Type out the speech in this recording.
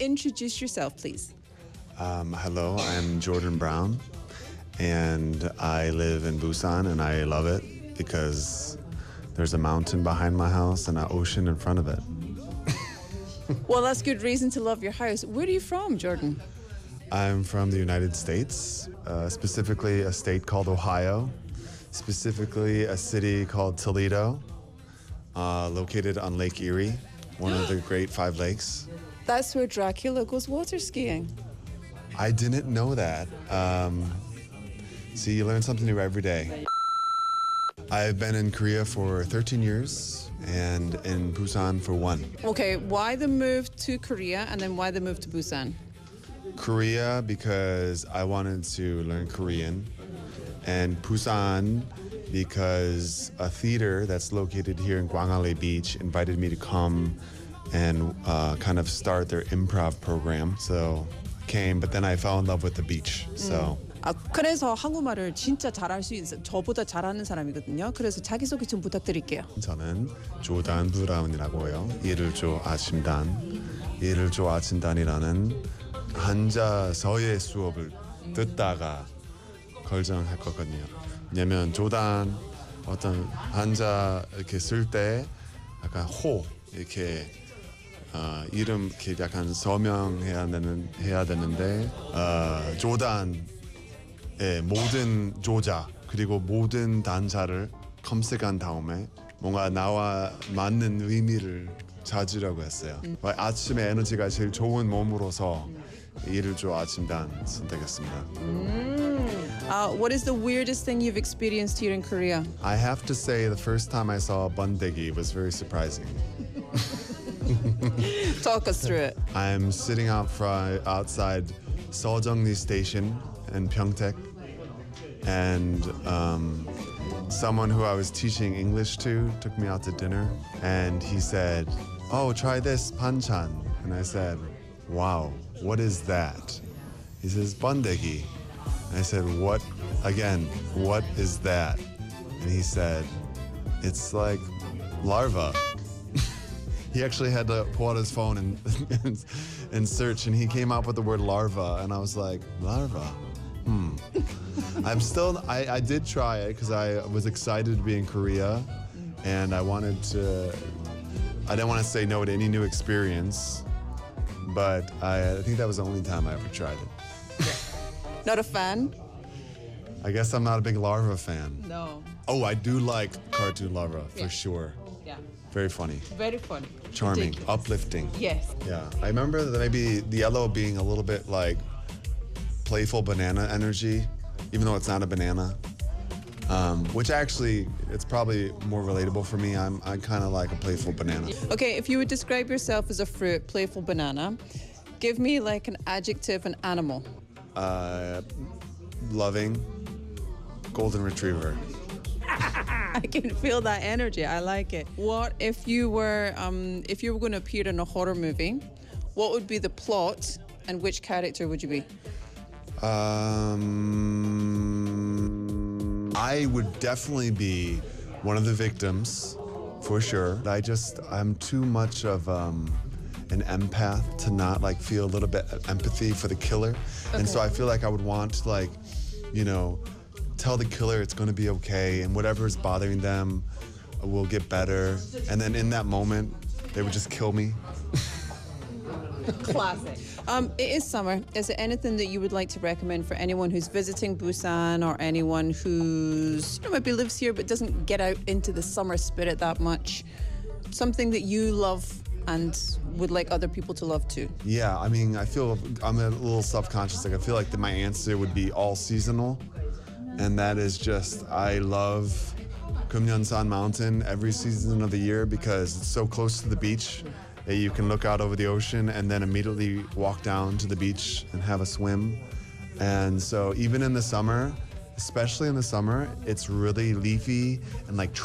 introduce yourself, please? Hello, I'm Jordan Brown, and I live in Busan, and I love it because there's a mountain behind my house and an ocean in front of it. Well, that's good reason to love your house. Where are you from, Jordan? I'm from the United States, specifically a state called Ohio, specifically a city called Toledo, located on Lake Erie, one of the great 5 lakes. That's where Dracula goes water skiing. I didn't know that. See, you learn something new every day. I've been in Korea for 13 years and in Busan for 1. Okay, why the move to Korea and then why the move to Busan? Korea because I wanted to learn Korean, and Busan because a theater that's located here in Gwangaleh Beach invited me to come and kind of start their improv program. So I came, but then I fell in love with the beach. So. 그래서 한국말을 진짜 잘할 수 있어. 저보다 잘하는 사람이거든요. 그래서 자기소개 좀 부탁드릴게요. 저는 조단 브라운이라고요. 이를조 아침단. 이를조 아침단이라는 한자서의 수업을 듣다가 결정했거든요. 왜냐면 조단 어떤 한자 이렇게 쓸 때 약간 호 이렇게 이름 이렇게 약간 서명해야 되는데 조단의 모든 조자 그리고 모든 단자를 검색한 다음에 뭔가 나와 맞는 의미를 찾으려고 했어요. 아침에 에너지가 제일 좋은 몸으로서 이를조 아침단 선택했습니다. What is the weirdest thing you've experienced here in Korea? I have to say the first time I saw Bundegi was very surprising. Talk us through it. I'm sitting outside Seojeongni Station in Pyeongtaek, and someone who I was teaching English to took me out to dinner, and he said, "Oh, try this banchan," and I said, "Wow, what is that?" He says, "Bundegi." I said, "What? Again, what is that?" And he said, "It's like larva." He actually had to pull out his phone and search, and he came up with the word larva, and I was like, larva? I did try it because I was excited to be in Korea, and I didn't want to say no to any new experience, but I think that was the only time I ever tried it. Not a fan? I guess I'm not a big larva fan. No. Oh, I do like cartoon larva, for sure. Yeah. Very funny. Very funny. Charming, Ridiculous. uplifting. Yes. Yeah, I remember that maybe the yellow being a little bit like playful banana energy, even though it's not a banana. Which actually, it's probably more relatable for me. I'm kind of like a playful banana. Okay, if you would describe yourself as a fruit, playful banana, give me like an adjective, an animal. Loving, golden retriever. I can feel that energy. I like it. What if you were going to appear in a horror movie? What would be the plot, and which character would you be? I would definitely be one of the victims, for sure. I'm too much of an empath to not like feel a little bit of empathy for the killer. Okay. And so I feel like I would want to like, tell the killer it's going to be okay, and whatever is bothering them will get better. And then in that moment, they would just kill me. Classic. It is summer. Is there anything that you would like to recommend for anyone who's visiting Busan, or anyone who's maybe lives here but doesn't get out into the summer spirit that much? Something that you love and would like other people to love too? Yeah, I mean, I feel I'm a little self-conscious. Like I feel like my answer would be all seasonal. And that is just, I love Kumyeonsan Mountain every season of the year because it's so close to the beach that you can look out over the ocean and then immediately walk down to the beach and have a swim. And so even in the summer, especially in the summer, it's really leafy and like